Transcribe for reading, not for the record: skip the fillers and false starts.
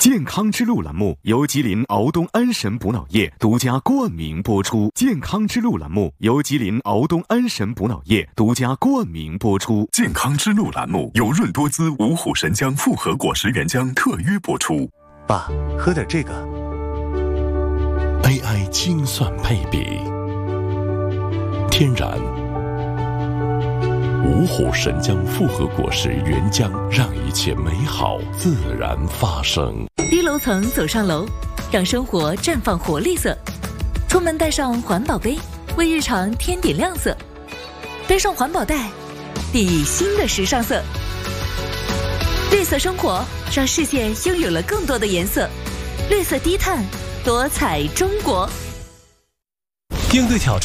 健康之路栏目由吉林敖东安神补脑液独家冠名播出。健康之路栏目由吉林敖东安神补脑液独家冠名播出。 健康之路栏目由润多滋五虎神姜复合果实原浆特约播出。 爸，喝点这个。 AI 精算配比，天然五虎神姜复合果实原浆，让一切美好自然发生。 低楼层走上楼，让生活绽放活力色。出门带上环保杯，为日常添点亮色。背上环保袋，熨以新的时尚色。绿色生活，让世界拥有了更多的颜色。绿色低碳，多彩中国。 应对挑战。